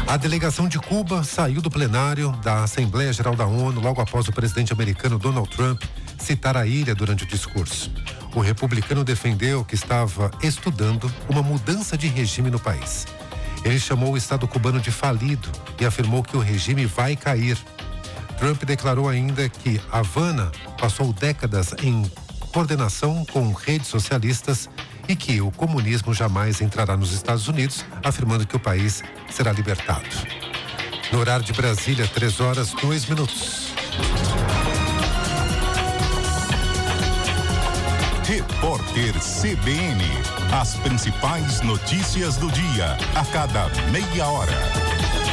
A delegação de Cuba saiu do plenário da Assembleia Geral da ONU logo após o presidente americano Donald Trump citar a ilha durante o discurso. O republicano defendeu que estava estudando uma mudança de regime no país. Ele chamou o Estado cubano de falido e afirmou que o regime vai cair. Trump declarou ainda que Havana passou décadas em coordenação com redes socialistas e que o comunismo jamais entrará nos Estados Unidos, afirmando que o país será libertado. No horário de Brasília, 3h02. Repórter CBN. As principais notícias do dia, a cada meia hora.